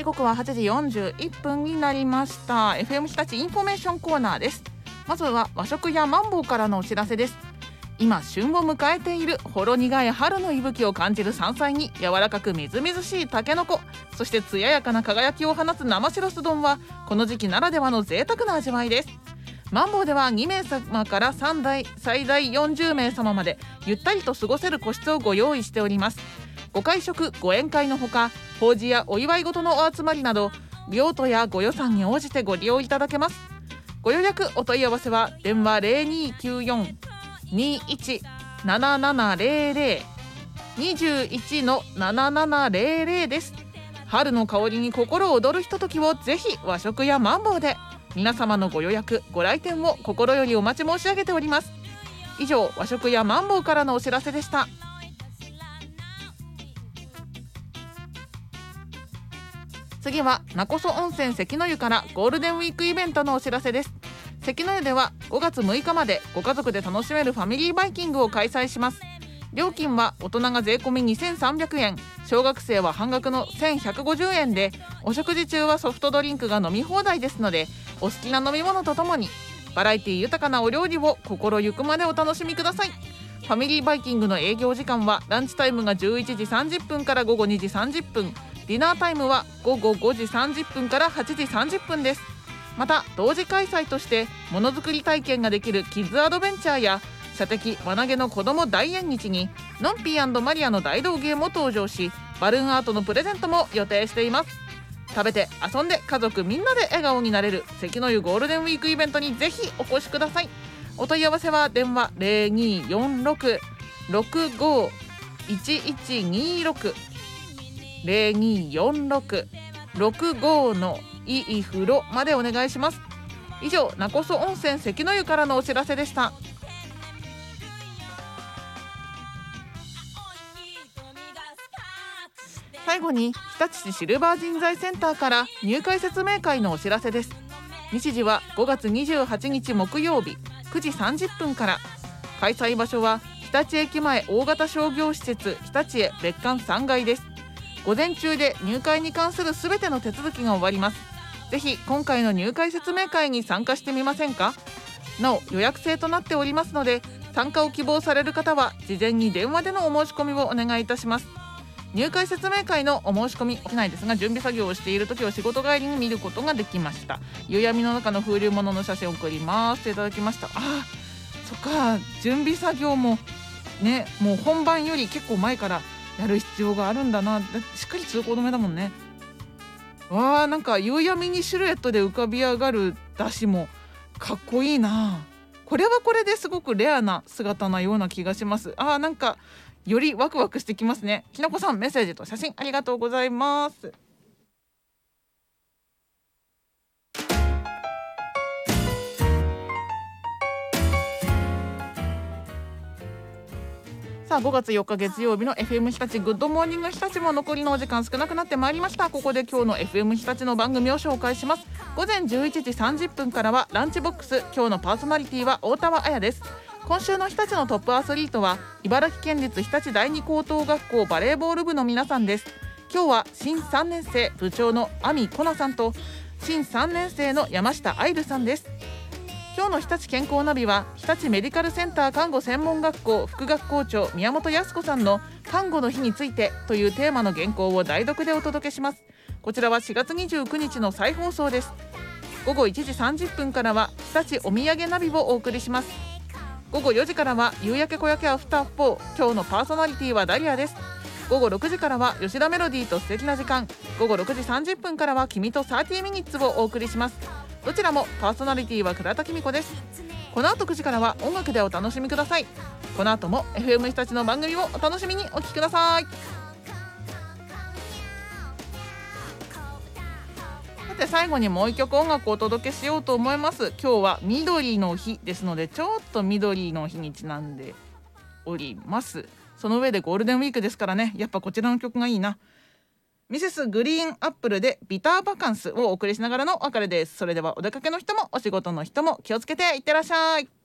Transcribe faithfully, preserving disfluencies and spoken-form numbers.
時刻ははちじよんじゅういっぷんになりました。 エフエム 日立インフォメーションコーナーです。まずは和食やマンボウからのお知らせです。今旬を迎えているほろ苦い春の息吹を感じる山菜に柔らかくみずみずしいタケノコ、そして艶やかな輝きを放つ生しらす丼はこの時期ならではの贅沢な味わいです。マンボウではにめい様からさんだい最大よんじゅうめい様までゆったりと過ごせる個室をご用意しております。ご会食ご宴会のほか、法事やお祝い事のお集まりなど用途やご予算に応じてご利用いただけます。ご予約お問い合わせは電話 ゼロにきゅうよん にいち ななななゼロゼロ にいち ななななゼロゼロ です。春の香りに心躍るひとときをぜひ和食やマンボウで。皆様のご予約ご来店を心よりお待ち申し上げております。以上、和食やマンボウからのお知らせでした。次は勿来温泉関の湯からゴールデンウィークイベントのお知らせです。関の湯ではごがつむいかまでご家族で楽しめるファミリーバイキングを開催します。料金は大人が税込みにせんさんびゃくえん、小学生は半額のせんひゃくごじゅうえんで、お食事中はソフトドリンクが飲み放題ですので、お好きな飲み物とともにバラエティ豊かなお料理を心ゆくまでお楽しみください。ファミリーバイキングの営業時間はランチタイムがじゅういちじさんじゅっぷんからごごにじさんじゅっぷん、ディナータイムはごごごじさんじゅっぷんからはちじさんじゅっぷんです。また同時開催としてものづくり体験ができるキッズアドベンチャーや射的輪投げの子ども大縁日にのんぴー&マリアの大道芸も登場し、バルーンアートのプレゼントも予定しています。食べて遊んで家族みんなで笑顔になれる関の湯ゴールデンウィークイベントにぜひお越しください。お問い合わせは電話 ゼロにーよんろく ろくごいちいちにろく ゼロにーよんろく ろくごのいい風呂までお願いします。以上、勿来温泉関の湯からのお知らせでした。最後に日立市シルバー人材センターから入会説明会のお知らせです。日時はごがつにじゅうはちにち木曜日くじさんじゅっぷんから。開催場所は日立駅前大型商業施設日立へ別館さんがいです。午前中で入会に関するすべての手続きが終わります。ぜひ今回の入会説明会に参加してみませんか。なお予約制となっておりますので、参加を希望される方は事前に電話でのお申し込みをお願いいたします。入会説明会のお申し込み起きないですが、準備作業をしている時は仕事帰りに見ることができました。夕闇の中の風流物の写真を送りますといただきました。あ、そっか、準備作業もね、もう本番より結構前からやる必要があるんだな。だしっかり通行止めだもんね。わー、なんか夕闇にシルエットで浮かび上がる出汁もかっこいいな。これはこれですごくレアな姿なような気がします。あー、なんかよりワクワクしてきますね。きのこさん、メッセージと写真ありがとうございます。さあごがつよっか月曜日の エフエム 日立グッドモーニング日立も残りのお時間少なくなってまいりました。ここで今日の エフエム 日立の番組を紹介します。午前じゅういちじさんじゅっぷんからはランチボックス。今日のパーソナリティは大田和彩です。今週の日立のトップアスリートは茨城県立日立第二高等学校バレーボール部の皆さんです。今日は新さんねん生部長の亜美コナさんと新さんねん生の山下愛流さんです。今日の日立健康ナビは日立メディカルセンター看護専門学校副学校長宮本康子さんの看護の日についてというテーマの原稿を代読でお届けします。こちらはしがつにじゅうくにちの再放送です。ごごいちじさんじゅっぷんからは日立お土産ナビをお送りします。ごごよじからは夕焼け小焼けアフターフォー。今日のパーソナリティはダリアです。ごごろくじからは吉田メロディーと素敵な時間。ごごろくじさんじゅっぷんからは君とさんじゅうミニッツをお送りします。どちらもパーソナリティは倉田紀美子です。この後くじからは音楽でお楽しみください。この後も エフエム 日立の番組をお楽しみにお聞きください。さて最後にもう一曲音楽をお届けしようと思います。今日は緑の日ですので、ちょっと緑の日にちなんでおります。その上でゴールデンウィークですからね、やっぱこちらの曲がいいな。ミセスグリーンアップルでビターバカンスをお送りしながらのお別れです。それではお出かけの人もお仕事の人も気をつけていってらっしゃい。